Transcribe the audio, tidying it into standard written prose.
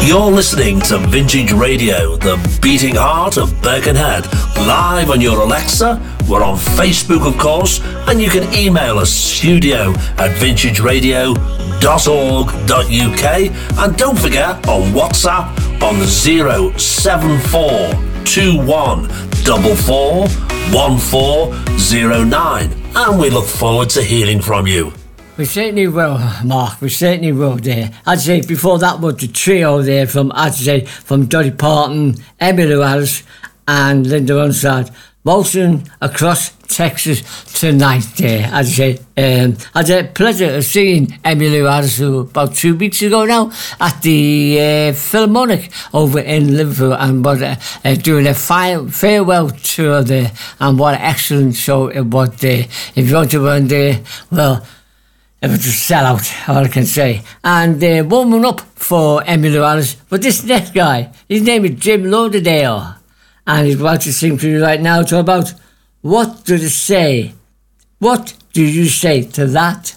You're listening to Vintage Radio, the beating heart of Birkenhead, live on your Alexa. We're on Facebook, of course, and you can email us studio@vintageradio.org.uk, and don't forget on WhatsApp on 07441441409, and we look forward to hearing from you. We certainly will, Mark. We certainly will there. I'd say before that was the trio there from Dolly Parton, Emmylou Harris and Linda Ronstadt. Motion across Texas tonight there. I'd say I had the pleasure of seeing Emmylou Harris about 2 weeks ago now at the Philharmonic over in Liverpool, and was doing a farewell tour there, and what an excellent show it was there. If you want to run there, well, it was a sellout, all I can say. And warming up for Emmylou Harris, but this next guy, his name is Jim Lauderdale, and he's about to sing for you right now to about what do they say? What do you say to that?